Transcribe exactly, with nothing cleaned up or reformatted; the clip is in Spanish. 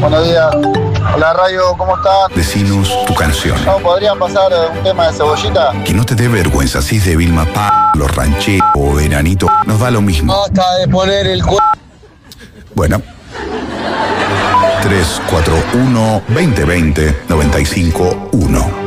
Buenos días. Hola, Rayo, ¿cómo están? Decinos tu canción. ¿No podrían pasar un tema de Cebollita? Que no te dé vergüenza, si es de Vilma P, Los Rancheros o Enanito, nos da lo mismo. Basta de poner el cu... Bueno. tres cuatro uno, veinte veinte, noventa y cinco uno.